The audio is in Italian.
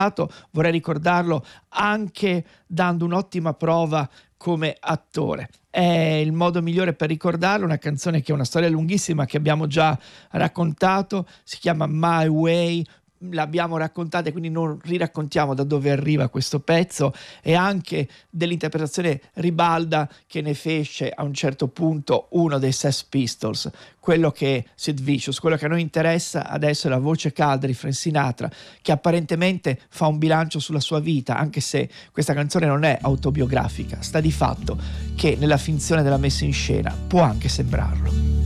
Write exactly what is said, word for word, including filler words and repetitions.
vorrei ricordarlo anche dando un'ottima prova come attore. È il modo migliore per ricordarlo, una canzone che è una storia lunghissima che abbiamo già raccontato, si chiama My Way, l'abbiamo raccontata e quindi non riraccontiamo da dove arriva questo pezzo, e anche dell'interpretazione ribalda che ne fece a un certo punto uno dei Sex Pistols, quello che Sid Vicious. Quello che a noi interessa adesso è la voce calda di Frank Sinatra, che apparentemente fa un bilancio sulla sua vita, anche se questa canzone non è autobiografica. Sta di fatto che nella finzione della messa in scena può anche sembrarlo.